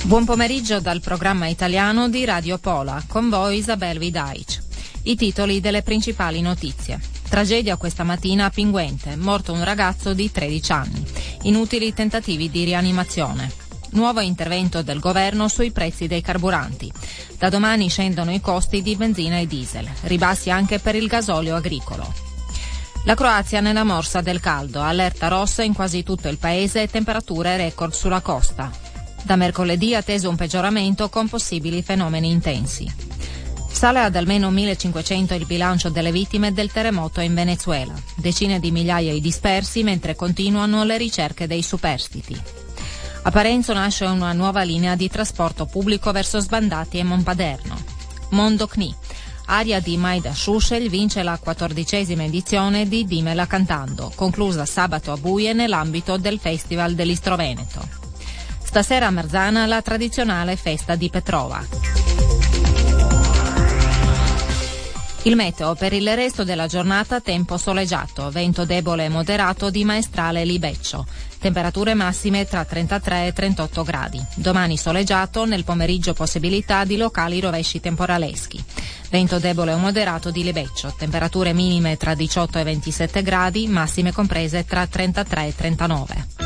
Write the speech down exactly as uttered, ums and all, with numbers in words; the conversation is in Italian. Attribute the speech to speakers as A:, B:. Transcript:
A: Buon pomeriggio dal programma italiano di Radio Pola, con voi Isabel Vidaic. I titoli delle principali notizie. Tragedia questa mattina a Pinguente, morto un ragazzo di tredici anni. Inutili tentativi di rianimazione. Nuovo intervento del governo sui prezzi dei carburanti. Da domani scendono i costi di benzina e diesel, ribassi anche per il gasolio agricolo. La Croazia nella morsa del caldo, allerta rossa in quasi tutto il paese e temperature record sulla costa. Da mercoledì atteso un peggioramento con possibili fenomeni intensi. Sale ad almeno millecinquecento il bilancio delle vittime del terremoto in Venezuela, decine di migliaia i dispersi mentre continuano le ricerche dei superstiti. A Parenzo nasce una nuova linea di trasporto pubblico verso Sbandati e Monpaderno. Mondo C N I. Aria di Maida Schuschel vince la quattordicesima edizione di Dimela Cantando, conclusa sabato a Buie nell'ambito del Festival dell'Istro Veneto. Stasera a Marzana la tradizionale festa di Petrova. Il meteo per il resto della giornata: tempo soleggiato, vento debole e moderato di maestrale libeccio. Temperature massime tra trentatré e trentotto gradi. Domani soleggiato, nel pomeriggio possibilità di locali rovesci temporaleschi. Vento debole o moderato di libeccio. Temperature minime tra diciotto e ventisette gradi, massime comprese tra trentatré e trentanove.